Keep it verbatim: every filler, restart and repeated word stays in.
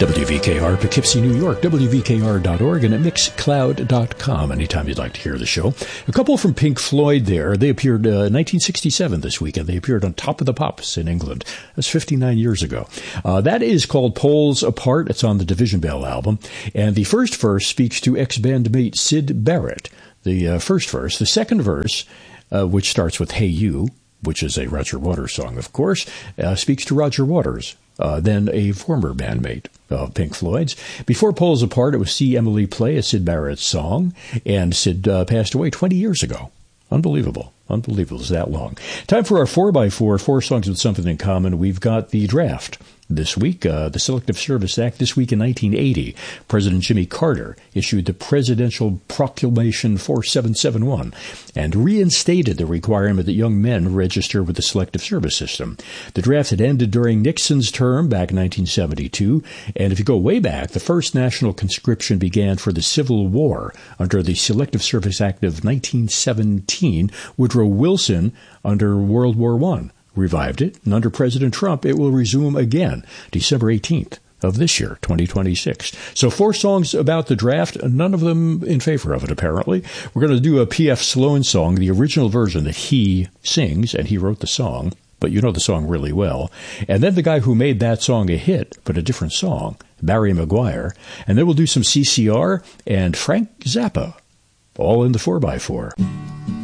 W V K R, Poughkeepsie, New York, W V K R dot org, and at mixcloud dot com anytime you'd like to hear the show. A couple from Pink Floyd there. They appeared uh, nineteen sixty-seven this weekend. They appeared on Top of the Pops in England. That's fifty-nine years ago. Uh, that is called Poles Apart. It's on the Division Bell album. And the first verse speaks to ex-bandmate Syd Barrett. The uh, first verse. The second verse, uh, which starts with Hey You, which is a Roger Waters song, of course, uh, speaks to Roger Waters. Uh, then a former bandmate of Pink Floyd's. Before Poles Apart, it was See Emily Play, a Syd Barrett song, and Syd uh, passed away twenty years ago. Unbelievable. Unbelievable. It's that long. Time for our four by four, four songs with something in common. We've got the draft this week, uh, the Selective Service Act. This week in nineteen eighty, President Jimmy Carter issued the Presidential Proclamation four seven seven one and reinstated the requirement that young men register with the Selective Service System. The draft had ended during Nixon's term back in nineteen seventy-two, and if you go way back, the first national conscription began for the Civil War under the Selective Service Act of nineteen seventeen. Woodrow Wilson under World War One revived it, and under President Trump, it will resume again December eighteenth of this year, twenty twenty-six. So four songs about the draft, none of them in favor of it, apparently. We're going to do a P F Sloan song, the original version that he sings, and he wrote the song, but you know the song really well. And then the guy who made that song a hit, but a different song, Barry McGuire. And then we'll do some C C R and Frank Zappa, all in the four by four.